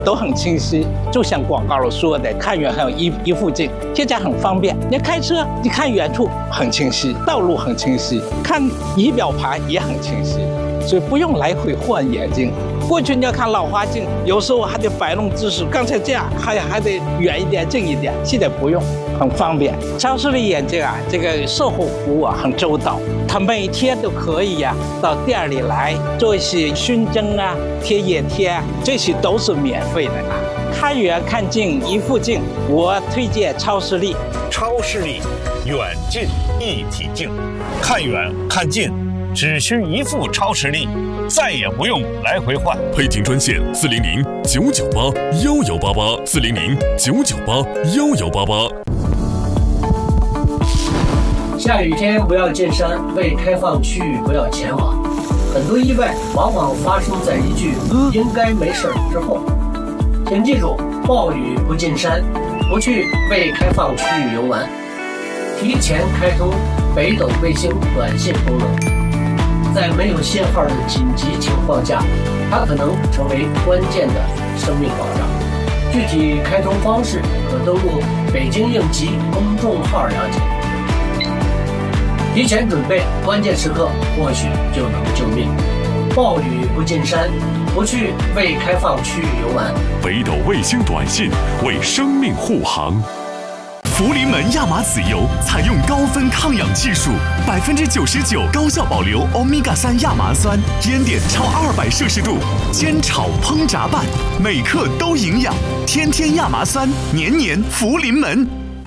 都很清晰，就像广告说的，看远很有一副镜，现在很方便。你开车，你看远处很清晰，道路很清晰，看仪表盘也很清晰，所以不用来回换眼镜。过去你要看老花镜，有时候还得摆弄姿势，刚才这样还得远一点、近一点，现在不用，很方便。超视力眼镜啊，这个售后服务啊很周到，他每天都可以呀到店里来做一些熏蒸啊、贴眼贴啊，这些都是免费的啊。看远看近一副镜，我推荐超视力。 超视力，远近一体镜，看远看近，只需一副超视力。再也不用来回换。 配听专线400-998-1188，400-998-1188。 下雨天不要进山，未开放区域不要前往。很多意外往往发生在一句“应该没事”之后。请记住，暴雨不进山，不去未开放区域游玩。提前开通北斗卫星短信功能。在没有信号的紧急情况下，它可能成为关键的生命保障。具体开通方式可登录北京应急公众号了解。提前准备，关键时刻或许就能救命。暴雨不进山，不去未开放区域游玩。 北斗卫星短信为生命护航。福临门亚麻籽油采用高分抗氧技术，99%高效保留欧米伽3亚麻酸，烟点超200摄氏度，煎炒烹炸拌，每克都营养，天天亚麻酸，年年福临门。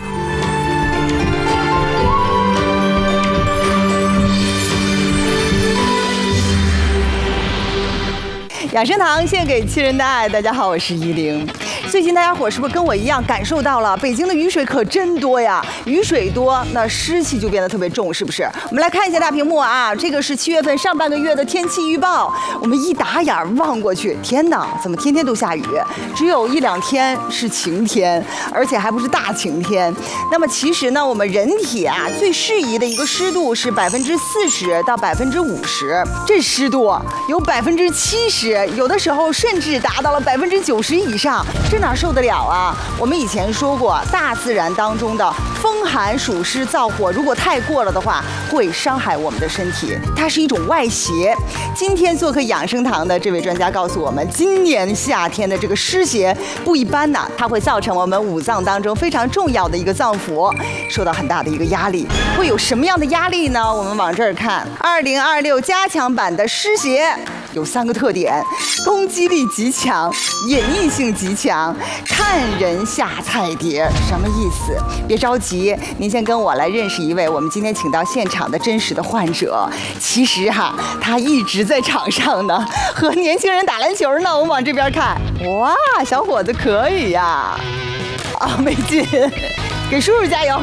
养生堂献给亲人的爱，大家好，我是依玲。最近大家伙是不是跟我一样感受到了北京的雨水可真多呀？雨水多，那湿气就变得特别重，是不是？我们来看一下大屏幕啊，这个是7月份上半个月的天气预报。我们一打眼望过去，天哪，怎么天天都下雨？只有1-2天是晴天，而且还不是大晴天。那么其实呢，我们人体啊最适宜的一个湿度是40%到50%，这湿度有70%，有的时候甚至达到了90%以上。这哪受得了啊？我们以前说过，大自然当中的风寒暑湿燥火，如果太过了的话，会伤害我们的身体，它是一种外邪。今天做客养生堂的这位专家告诉我们，今年夏天的这个湿邪不一般呢，它会造成我们5脏当中非常重要的一个脏腑受到很大的一个压力。会有什么样的压力呢？我们往这儿看，2026加强版的湿邪有3个特点：攻击力极强，隐匿性极强，看人下菜碟。什么意思？别着急，您先跟我来认识一位我们今天请到现场的真实的患者。其实他一直在场上呢，和年轻人打篮球呢。我们往这边看，哇，小伙子可以呀！啊，没劲，给叔叔加油！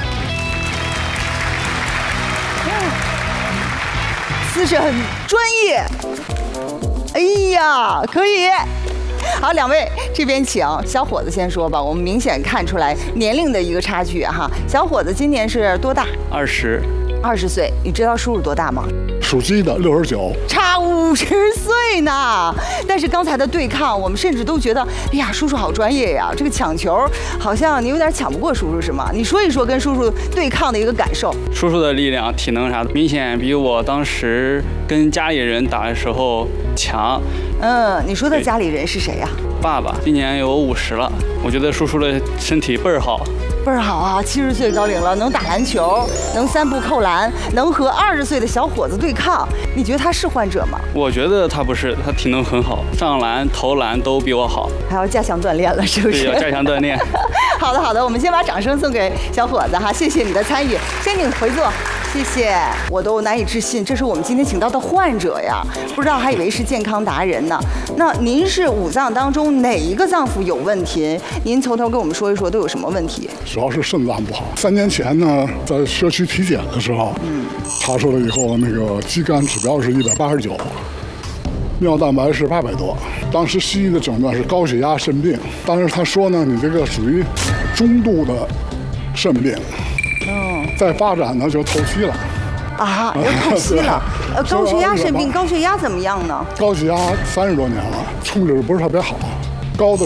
姿势很专业。哎呀，可以！好，两位这边请。小伙子先说吧，我们明显看出来年龄的一个差距哈。小伙子今年是多大？20岁。你知道叔叔多大吗？ 属鸡的69， 差50岁呢。但是刚才的对抗，我们甚至都觉得，哎呀，叔叔好专业呀！这个抢球好像你有点抢不过叔叔，是吗？你说一说跟叔叔对抗的一个感受。 叔叔的力量、体能啥的，明显比我当时跟家里人打的时候强。 你说的家里人是谁呀？ 爸爸今年有50了，我觉得叔叔的身体倍儿好。 倍儿好啊！70岁高龄了，能打篮球，能3步扣篮，能和20岁的小伙子对抗。你觉得他是患者吗？ 我觉得他不是，他体能很好，上篮、投篮都比我好。 还要加强锻炼了，是不是？ 对，要加强锻炼。 好的，我们先把掌声送给小伙子哈，谢谢你的参与，先请回座。谢谢，我都难以置信，这是我们今天请到的患者呀，不知道还以为是健康达人呢。那您是5脏当中哪一个脏腑有问题？您从头跟我们说一说都有什么问题？ 主要是肾脏不好。3年前呢，在社区体检的时候，查出了以后，那个肌酐指标是189，尿蛋白是800多。当时西医的诊断是高血压肾病，但是他说呢，你这个属于中度的肾病。再发展呢就透析了。 啊，要透析了。高血压肾病，高血压怎么样呢？ 高血压30多年了，控制不是特别好，高的